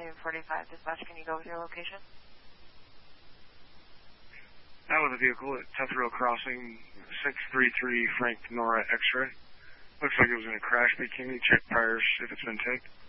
45 dispatch. Can you go with your location? That was a vehicle at Tetherill Crossing, 633 Frank Nora X-ray. Looks like it was in a crash. Can you check priors if it's been tagged?